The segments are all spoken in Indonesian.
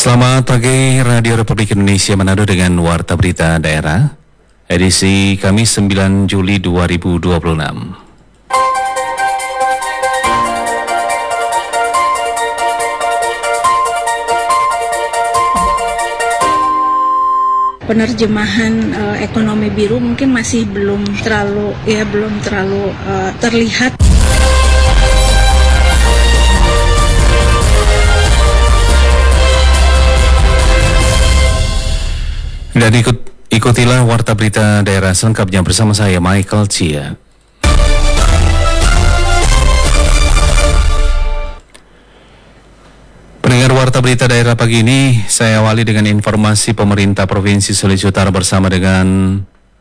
Selamat pagi, Radio Republik Indonesia Manado dengan Warta Berita Daerah, edisi Kamis 9 Juli 2026. Penerjemahan ekonomi biru mungkin masih belum terlalu terlihat. Dan ikutilah Warta Berita Daerah selengkapnya bersama saya Michael Chia. Pendengar Warta Berita Daerah pagi ini, saya awali dengan informasi pemerintah Provinsi Sulawesi Utara bersama dengan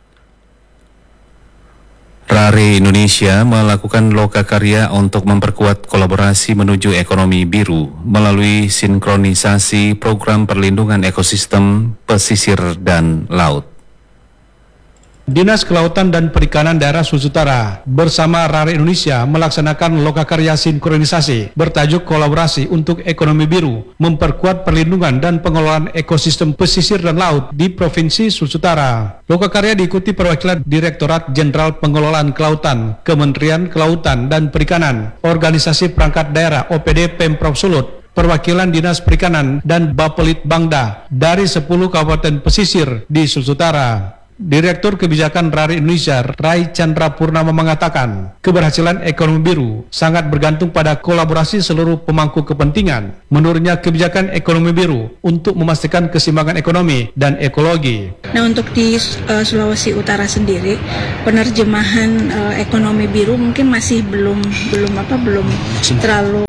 RARE Indonesia melakukan lokakarya untuk memperkuat kolaborasi menuju ekonomi biru melalui sinkronisasi program perlindungan ekosistem pesisir dan laut. Dinas Kelautan dan Perikanan Daerah Sulawesi Utara bersama RARE Indonesia melaksanakan lokakarya sinkronisasi bertajuk kolaborasi untuk ekonomi biru, memperkuat perlindungan dan pengelolaan ekosistem pesisir dan laut di Provinsi Sulawesi Utara. Lokakarya diikuti perwakilan Direktorat Jenderal Pengelolaan Kelautan, Kementerian Kelautan dan Perikanan, Organisasi Perangkat Daerah OPD Pemprov Sulut, perwakilan Dinas Perikanan dan Bapelit Bangda dari 10 kabupaten pesisir di Sulawesi Utara. Direktur Kebijakan RARE Indonesia, Rai Chandra Purnama mengatakan, keberhasilan ekonomi biru sangat bergantung pada kolaborasi seluruh pemangku kepentingan. Menurutnya, kebijakan ekonomi biru untuk memastikan keseimbangan ekonomi dan ekologi. Nah, untuk di Sulawesi Utara sendiri, penerjemahan ekonomi biru mungkin masih belum terlalu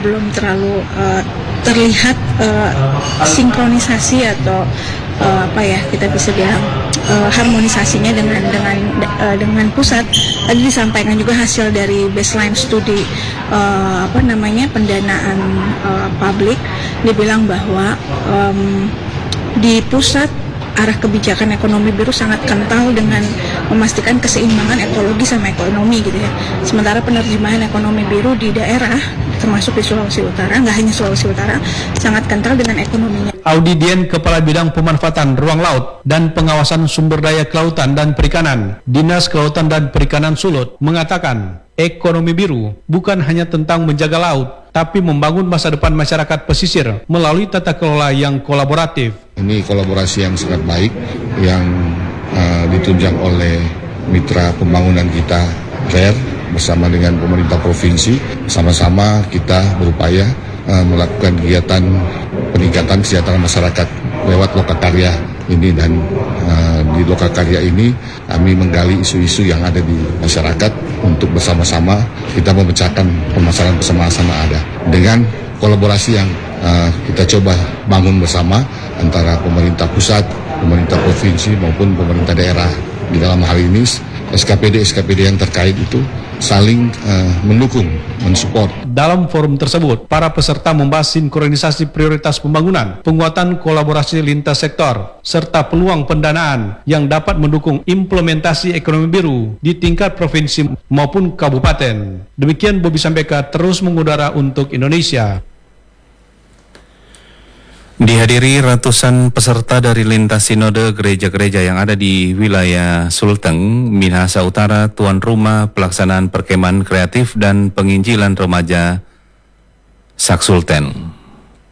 terlihat sinkronisasi atau kita bisa bilang harmonisasinya dengan pusat. Tadi disampaikan juga hasil dari baseline studi pendanaan publik, dibilang bahwa di pusat arah kebijakan ekonomi biru sangat kental dengan memastikan keseimbangan ekologi sama ekonomi gitu ya. Sementara penerjemahan ekonomi biru di daerah, termasuk di Sulawesi Utara, nggak hanya Sulawesi Utara, sangat kental dengan ekonominya. Audi Dien, Kepala Bidang Pemanfaatan Ruang Laut dan Pengawasan Sumber Daya Kelautan dan Perikanan, Dinas Kelautan dan Perikanan Sulut, mengatakan, ekonomi biru bukan hanya tentang menjaga laut, tapi membangun masa depan masyarakat pesisir melalui tata kelola yang kolaboratif. Ini kolaborasi yang sangat baik yang ditunjang oleh mitra pembangunan kita, RARE, bersama dengan pemerintah provinsi. Sama-sama kita berupaya melakukan kegiatan peningkatan kesejahteraan masyarakat lewat lokakarya ini, dan di lokakarya ini kami menggali isu-isu yang ada di masyarakat untuk bersama-sama kita memecahkan permasalahan bersama-sama ada dengan kolaborasi yang kita coba bangun bersama antara pemerintah pusat, pemerintah provinsi maupun pemerintah daerah. Di dalam hal ini SKPD yang terkait itu saling mendukung, mensupport. Dalam forum tersebut, para peserta membahas sinkronisasi prioritas pembangunan, penguatan kolaborasi lintas sektor, serta peluang pendanaan yang dapat mendukung implementasi ekonomi biru di tingkat provinsi maupun kabupaten. Demikian Bobi Sambeka terus mengudara untuk Indonesia. Dihadiri ratusan peserta dari lintas sinode gereja-gereja yang ada di wilayah Sulteng, Minahasa Utara, tuan rumah pelaksanaan perkemahan kreatif dan penginjilan remaja Saksulten.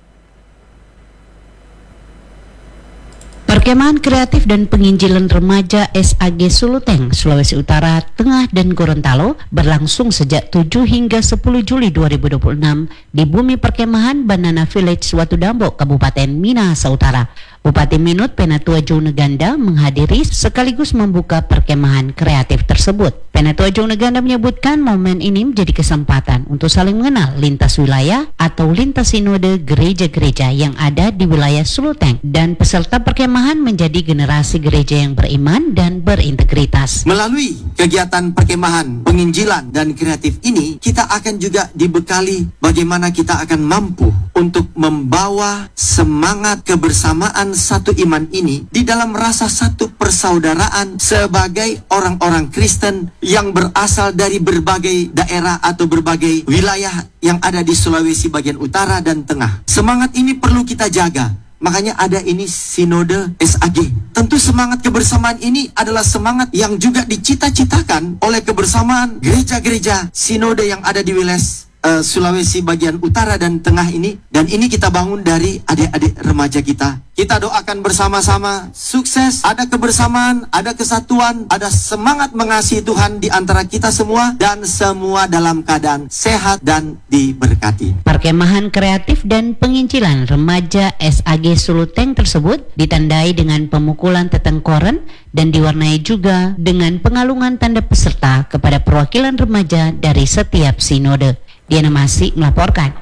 Perkemahan kreatif dan penginjilan remaja SAG Suluteng, Sulawesi Utara, Tengah, dan Gorontalo berlangsung sejak 7 hingga 10 Juli 2026 di Bumi Perkemahan Banana Village, Watudambo, Kabupaten Minahasa Utara. Bupati Minut Penatua Joneganda menghadiri sekaligus membuka perkemahan kreatif tersebut. Penatua Joneganda menyebutkan momen ini menjadi kesempatan untuk saling mengenal lintas wilayah atau lintas sinode gereja-gereja yang ada di wilayah Suluteng, dan peserta perkemahan menjadi generasi gereja yang beriman dan berintegritas. Melalui kegiatan perkemahan, penginjilan, dan kreatif ini, kita akan juga dibekali bagaimana kita akan mampu untuk membawa semangat kebersamaan satu iman ini di dalam rasa satu persaudaraan sebagai orang-orang Kristen yang berasal dari berbagai daerah atau berbagai wilayah yang ada di Sulawesi bagian utara dan tengah. Semangat ini perlu kita jaga Makanya ada ini Sinode SAG. Tentu semangat kebersamaan ini adalah semangat yang juga dicita-citakan oleh kebersamaan gereja-gereja Sinode yang ada di wilayah Sulawesi bagian utara dan tengah ini. Dan ini kita bangun dari adik-adik remaja kita. Kita doakan bersama-sama sukses, ada kebersamaan, ada kesatuan, ada semangat mengasihi Tuhan di antara kita semua, dan semua dalam keadaan sehat dan diberkati. Perkemahan kreatif dan penginjilan remaja SAG Suluteng tersebut ditandai dengan pemukulan tetengkoren dan diwarnai juga dengan pengalungan tanda peserta kepada perwakilan remaja dari setiap sinode. Diana Masih melaporkan.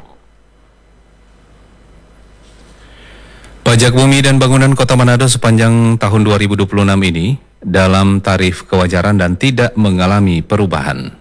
Pajak Bumi dan Bangunan Kota Manado sepanjang tahun 2026 ini dalam tarif kewajaran dan tidak mengalami perubahan.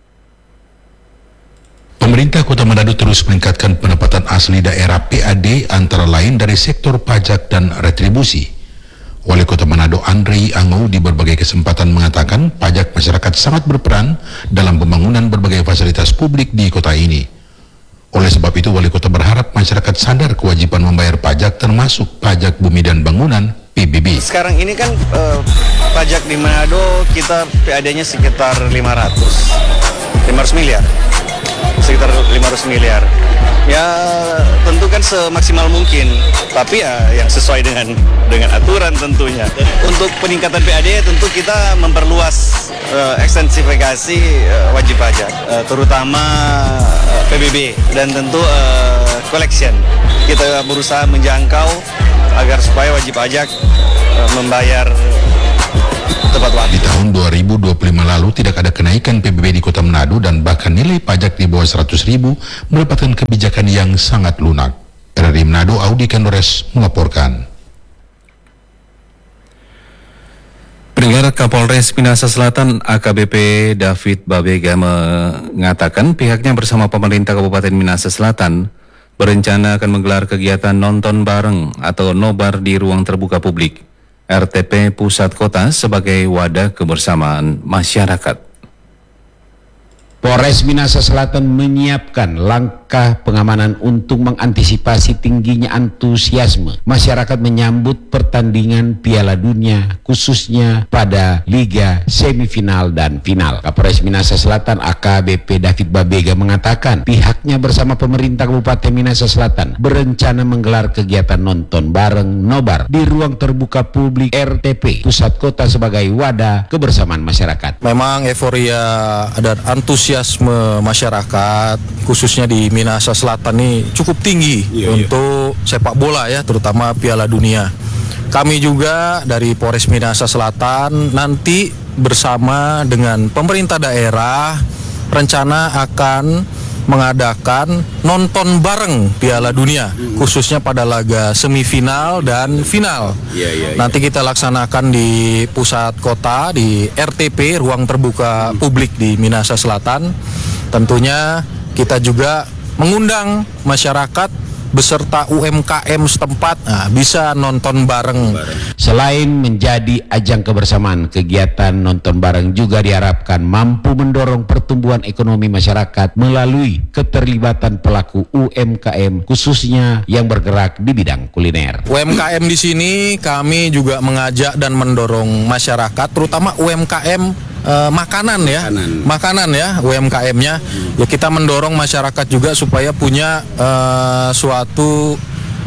Pemerintah Kota Manado terus meningkatkan pendapatan asli daerah PAD antara lain dari sektor pajak dan retribusi. Wali Kota Manado Andrei Angou di berbagai kesempatan mengatakan pajak masyarakat sangat berperan dalam pembangunan berbagai fasilitas publik di kota ini. Oleh sebab itu Wali Kota berharap masyarakat sadar kewajiban membayar pajak termasuk pajak bumi dan bangunan PBB. Sekarang ini kan pajak di Manado kita PAD-nya sekitar 500 miliar. Sekitar 500 miliar. Ya tentu kan semaksimal mungkin, tapi ya yang sesuai dengan aturan tentunya. Untuk peningkatan PAD tentu kita memperluas ekstensifikasi wajib pajak, terutama PBB dan tentu collection. Kita berusaha menjangkau agar supaya wajib pajak membayar tepat waktu. Di tahun 2025 lalu tidak ada kenaikan PBB di Kota Manado dan bahkan nilai pajak di bawah 100.000 mendapatkan kebijakan yang sangat lunak. Dari Manado, Audi Kandores melaporkan. Pendengar, Kapolres Minahasa Selatan AKBP David Babega mengatakan pihaknya bersama pemerintah Kabupaten Minahasa Selatan berencana akan menggelar kegiatan nonton bareng atau nobar di ruang terbuka publik RTP Pusat Kota sebagai wadah kebersamaan masyarakat. Polres Minahasa Selatan menyiapkan langkah pengamanan untuk mengantisipasi tingginya antusiasme masyarakat menyambut pertandingan Piala Dunia, khususnya pada Liga semifinal dan final. Kapolres Minahasa Selatan AKBP David Babega mengatakan pihaknya bersama pemerintah Kabupaten Minahasa Selatan berencana menggelar kegiatan nonton bareng nobar di ruang terbuka publik RTP Pusat Kota sebagai wadah kebersamaan masyarakat. Memang euforia dan antusiasme masyarakat khususnya di Minahasa Selatan ini cukup tinggi untuk sepak bola ya, terutama Piala Dunia. Kami juga dari Polres Minahasa Selatan nanti bersama dengan pemerintah daerah rencana akan mengadakan nonton bareng Piala Dunia, khususnya pada laga semifinal dan final. Nanti kita laksanakan di pusat kota, di RTP, ruang terbuka publik di Minahasa Selatan. Tentunya kita juga mengundang masyarakat beserta UMKM setempat bisa nonton bareng. Selain menjadi ajang kebersamaan, kegiatan nonton bareng juga diharapkan mampu mendorong pertumbuhan ekonomi masyarakat melalui keterlibatan pelaku UMKM khususnya yang bergerak di bidang kuliner. UMKM di sini kami juga mengajak dan mendorong masyarakat, terutama UMKM makanan ya UMKM-nya. Ya kita mendorong masyarakat juga supaya punya suatu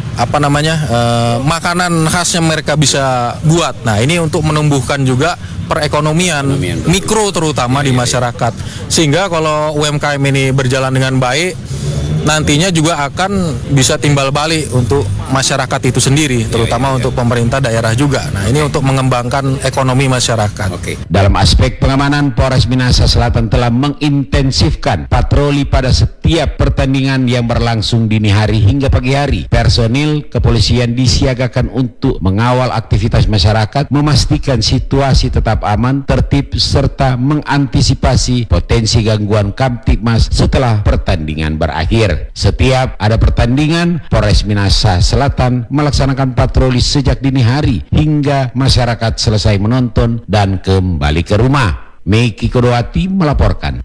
makanan khas yang mereka bisa buat. Nah, ini untuk menumbuhkan juga perekonomian mikro terutama di masyarakat. Sehingga kalau UMKM ini berjalan dengan baik, nantinya juga akan bisa timbal balik untuk masyarakat itu sendiri, terutama untuk pemerintah daerah juga. Nah, ini untuk mengembangkan ekonomi masyarakat. Dalam aspek pengamanan, Polres Minahasa Selatan telah mengintensifkan patroli pada setiap pertandingan yang berlangsung dini hari hingga pagi hari. Personil kepolisian disiagakan untuk mengawal aktivitas masyarakat, memastikan situasi tetap aman, tertib, serta mengantisipasi potensi gangguan Kamtibmas setelah pertandingan berakhir. Setiap ada pertandingan, Polres Minahasa Selatan melaksanakan patroli sejak dini hari hingga masyarakat selesai menonton dan kembali ke rumah. Meiki Kodowati melaporkan.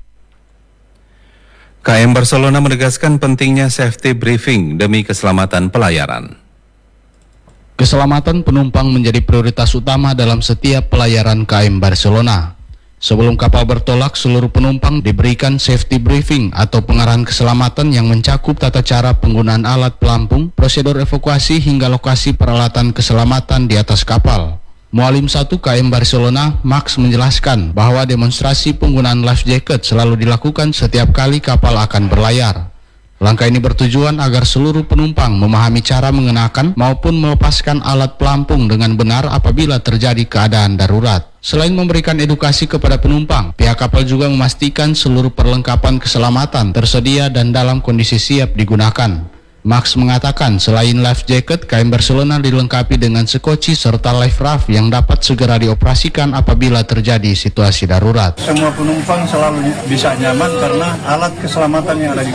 KM Barcelona menegaskan pentingnya safety briefing demi keselamatan pelayaran. Keselamatan penumpang menjadi prioritas utama dalam setiap pelayaran KM Barcelona. Sebelum kapal bertolak, seluruh penumpang diberikan safety briefing atau pengarahan keselamatan yang mencakup tata cara penggunaan alat pelampung, prosedur evakuasi hingga lokasi peralatan keselamatan di atas kapal. Mualim 1 KM Barcelona, Max menjelaskan bahwa demonstrasi penggunaan life jacket selalu dilakukan setiap kali kapal akan berlayar. Langkah ini bertujuan agar seluruh penumpang memahami cara mengenakan maupun melepaskan alat pelampung dengan benar apabila terjadi keadaan darurat. Selain memberikan edukasi kepada penumpang, pihak kapal juga memastikan seluruh perlengkapan keselamatan tersedia dan dalam kondisi siap digunakan. Max mengatakan selain life jacket, KM Barcelona dilengkapi dengan sekoci serta life raft yang dapat segera dioperasikan apabila terjadi situasi darurat. Semua penumpang selalu bisa nyaman karena alat keselamatan yang ada di